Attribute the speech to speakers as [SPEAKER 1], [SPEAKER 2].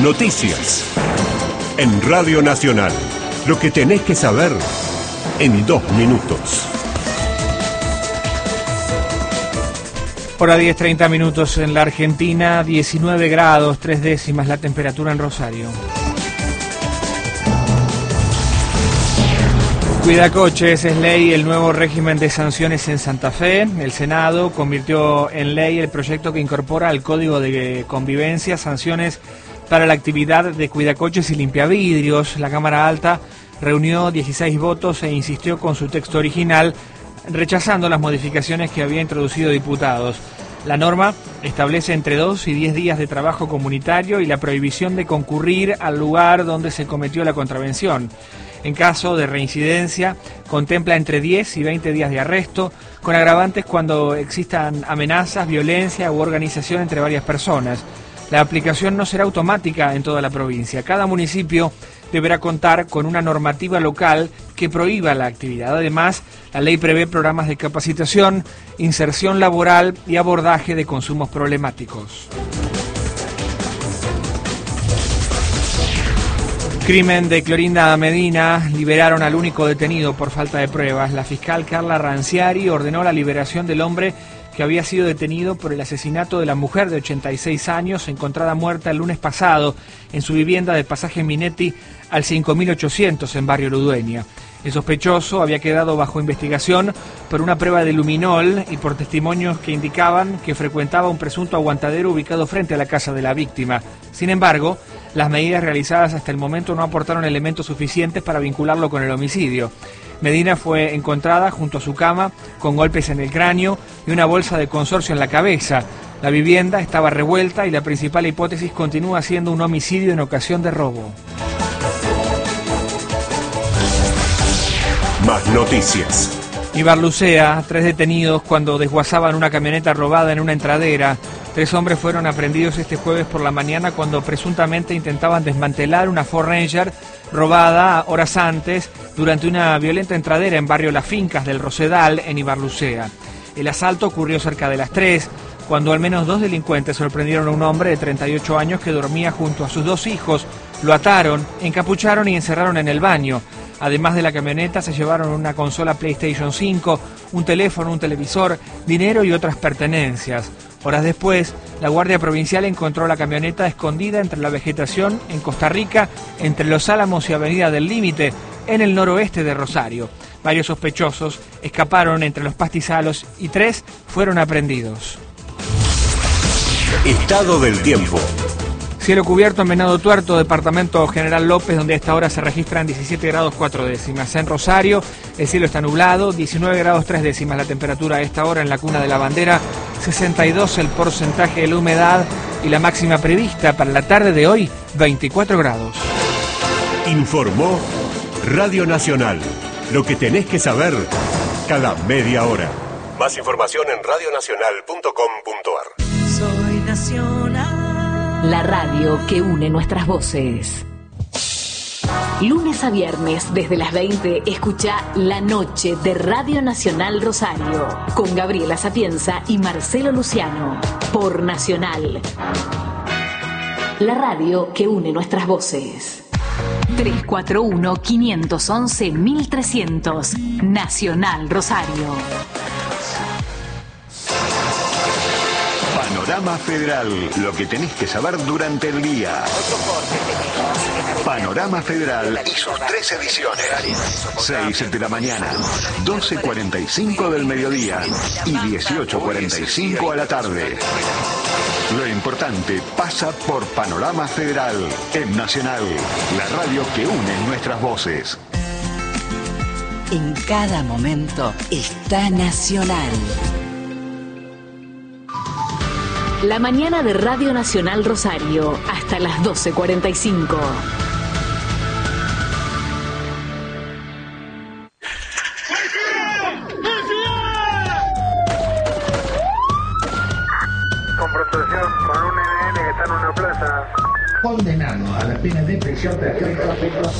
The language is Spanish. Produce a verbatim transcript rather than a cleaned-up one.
[SPEAKER 1] Noticias. En Radio Nacional. Lo que tenés que saber en dos minutos.
[SPEAKER 2] Hora diez, treinta minutos en la Argentina, diecinueve grados, tres décimas la temperatura en Rosario. Cuidacoches es ley el nuevo régimen de sanciones en Santa Fe. El Senado convirtió en ley el proyecto que incorpora al Código de Convivencia sanciones para la actividad de cuidacoches y limpiavidrios. La Cámara Alta reunió dieciséis votos e insistió con su texto original, rechazando las modificaciones que había introducido diputados. La norma establece entre dos y diez días de trabajo comunitario y la prohibición de concurrir al lugar donde se cometió la contravención. En caso de reincidencia, contempla entre diez y veinte días de arresto, con agravantes cuando existan amenazas, violencia u organización entre varias personas. La aplicación no será automática en toda la provincia. Cada municipio deberá contar con una normativa local que prohíba la actividad. Además, la ley prevé programas de capacitación, inserción laboral y abordaje de consumos problemáticos. Crimen de Clorinda Medina. Liberaron al único detenido por falta de pruebas. La fiscal Carla Ranciari ordenó la liberación del hombre que había sido detenido por el asesinato de la mujer de ochenta y seis años, encontrada muerta el lunes pasado en su vivienda de Pasaje Minetti al cinco mil ochocientos en Barrio Ludueña. El sospechoso había quedado bajo investigación por una prueba de luminol y por testimonios que indicaban que frecuentaba un presunto aguantadero ubicado frente a la casa de la víctima. Sin embargo, las medidas realizadas hasta el momento no aportaron elementos suficientes para vincularlo con el homicidio. Medina fue encontrada junto a su cama con golpes en el cráneo y una bolsa de consorcio en la cabeza. La vivienda estaba revuelta y la principal hipótesis continúa siendo un homicidio en ocasión de robo.
[SPEAKER 1] Más noticias.
[SPEAKER 2] Ibarlucea, tres detenidos cuando desguazaban una camioneta robada en una entradera. Tres hombres fueron aprehendidos este jueves por la mañana cuando presuntamente intentaban desmantelar una Ford Ranger robada horas antes durante una violenta entradera en barrio Las Fincas del Rosedal, en Ibarlucea. El asalto ocurrió cerca de las tres, cuando al menos dos delincuentes sorprendieron a un hombre de treinta y ocho años que dormía junto a sus dos hijos. Lo ataron, encapucharon y encerraron en el baño. Además de la camioneta, se llevaron una consola PlayStation cinco, un teléfono, un televisor, dinero y otras pertenencias. Horas después, la Guardia Provincial encontró la camioneta escondida entre la vegetación en Costa Rica, entre Los Álamos y Avenida del Límite, en el noroeste de Rosario. Varios sospechosos escaparon entre los pastizales y tres fueron aprehendidos.
[SPEAKER 1] Estado del tiempo.
[SPEAKER 2] Cielo cubierto en Venado Tuerto, departamento General López, donde a esta hora se registran diecisiete grados cuatro décimas. En Rosario, el cielo está nublado, diecinueve grados tres décimas la temperatura a esta hora en la Cuna de la Bandera, sesenta y dos el porcentaje de la humedad y la máxima prevista para la tarde de hoy, veinticuatro grados.
[SPEAKER 1] Informó Radio Nacional. Lo que tenés que saber cada media hora. Más información en radio nacional punto com punto a r.
[SPEAKER 3] Soy Nacional.
[SPEAKER 4] La radio que une nuestras voces. Lunes a viernes, desde las veinte, escucha La Noche de Radio Nacional Rosario, con Gabriela Sapienza y Marcelo Luciano, por Nacional. La radio que une nuestras voces. tres cuatro uno, cinco uno uno, mil trescientos, Nacional Rosario.
[SPEAKER 5] Panorama Federal, lo que tenés que saber durante el día. Panorama Federal y sus tres ediciones. seis de la mañana, doce cuarenta y cinco del mediodía y dieciocho cuarenta y cinco a la tarde. Lo importante pasa por Panorama Federal, en Nacional, la radio que une nuestras voces.
[SPEAKER 6] En cada momento está Nacional.
[SPEAKER 4] La mañana de Radio Nacional Rosario, hasta las doce cuarenta y cinco.
[SPEAKER 7] Confrontación con un N N que está en una plaza.
[SPEAKER 8] Condenado a la pena de prisión perpetua.